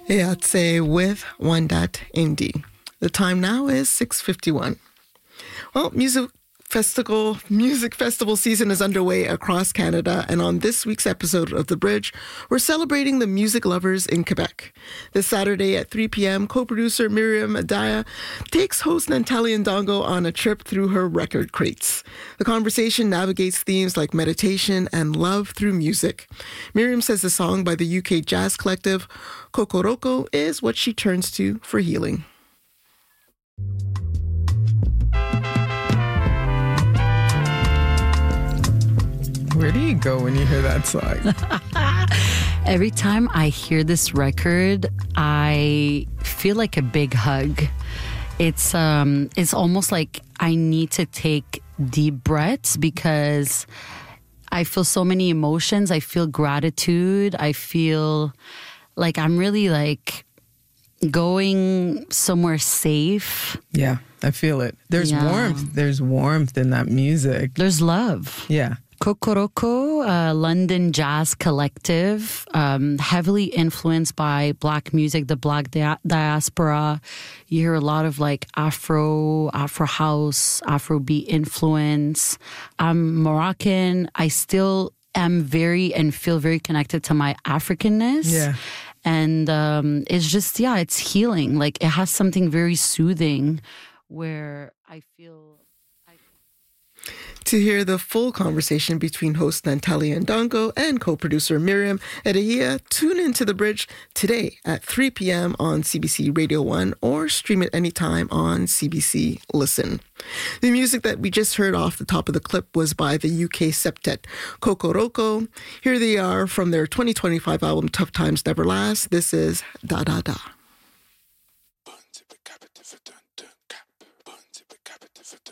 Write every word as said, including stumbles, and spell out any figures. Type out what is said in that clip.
Eatse with Wendat M D. The time now is six fifty-one. Well, music festival music festival season is underway across Canada, and on this week's episode of The Bridge, we're celebrating the music lovers in Quebec. This Saturday at three p.m., co-producer Miriam Adaya takes host Nantali Ndongo on a trip through her record crates. The conversation navigates themes like meditation and love through music. Miriam says the song by the U K jazz collective Kokoroko is what she turns to for healing. Where do you go when you hear that song? Every time I hear this record, I feel like a big hug. It's um, it's almost like I need to take deep breaths because I feel so many emotions. I feel gratitude. I feel like I'm really like going somewhere safe. Yeah, I feel it. There's Yeah. warmth. There's warmth in that music. There's love. Yeah. Kokoroko, a London jazz collective, um, heavily influenced by Black music, the Black dia- diaspora. You hear a lot of like Afro, Afro house, Afrobeat influence. I'm Moroccan. I still am very and feel very connected to my Africanness. Yeah. And um, it's just, yeah, it's healing. Like it has something very soothing where I feel... To hear the full conversation between host Nantali Ndongo and co-producer Miriam Adaya, tune into The Bridge today at three p.m. on C B C Radio one or stream it anytime on C B C Listen. The music that we just heard off the top of the clip was by the U K septet Kokoroko. Here they are from their twenty twenty-five album Tough Times Never Last. This is Da Da Da.